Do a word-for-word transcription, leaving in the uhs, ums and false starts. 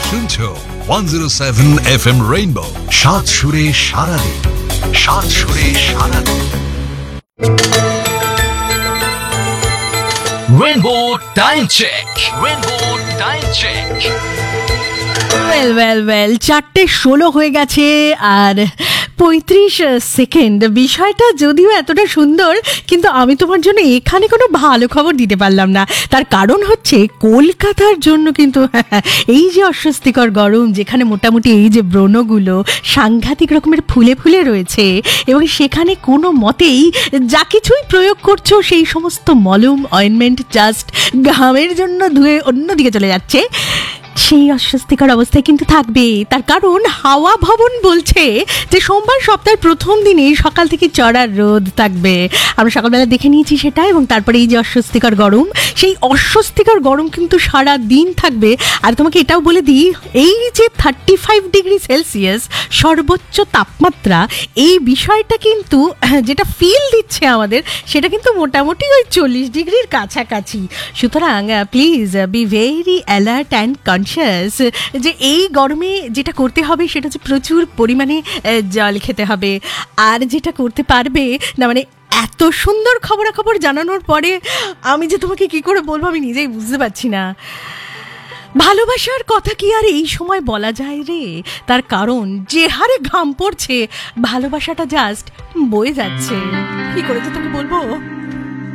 শুনছো one zero seven F M rainbow, সাত সুরে সারাদিন, সাত সুরে সারাদিন। Rainbow time check, rainbow time check. Well well well চারটে ষোলো হয়ে গেছে আর পঁয়ত্রিশ সেকেন্ড। বিষয়টা যদিও এতটা সুন্দর, কিন্তু আমি তোমার জন্য এখানে কোনো ভালো খবর দিতে পারলাম না। তার কারণ হচ্ছে কলকাতার জন্য কিন্তু এই যে অস্বস্তিকর গরম, যেখানে মোটামুটি এই যে ব্রণগুলো সাংঘাতিক রকমের ফুলে ফুলে রয়েছে, এবং সেখানে কোনো মতেই যা কিছুই প্রয়োগ করছো সেই সমস্ত মলম অয়েনমেন্ট জাস্ট ঘামের জন্য ধুয়ে অন্যদিকে চলে যাচ্ছে, সেই অস্বস্তিকর অবস্থায় কিন্তু থাকবে। তার কারণ হাওয়া ভবন বলছে যে সোমবার সপ্তাহের প্রথম দিনে সকাল থেকে চড়ার রোদ থাকবে। আমরা সকালবেলা দেখে নিয়েছি সেটা, এবং তারপরে এই যে অস্বস্তিকর গরম, সেই অস্বস্তিকর গরম কিন্তু সারা দিন থাকবে। আর তোমাকে এটাও বলে দিই, এই যে থার্টি ফাইভ ডিগ্রি সেলসিয়াস সর্বোচ্চ তাপমাত্রা, এই বিষয়টা কিন্তু যেটা ফিল দিচ্ছে আমাদের, সেটা কিন্তু মোটামুটি ওই চল্লিশ ডিগ্রির কাছাকাছি। সুতরাং please be very alert and conscious যে এই গরমে যেটা করতে হবে সেটা হচ্ছে প্রচুর পরিমাণে জল খেতে হবে। আর যেটা করতে পারবে না, মানে এত সুন্দর খবরাখবর জানানোর পরে আমি যে তোমাকে কি করে বলবো আমি নিজেই বুঝতে পারছি না। ভালোবাসার কথা কি আর এই সময় বলা যায় রে? তার কারণ যে হারে ঘাম পড়ছে, ভালোবাসাটা জাস্ট বয়ে যাচ্ছে। কি করে যে তোকে বলবো।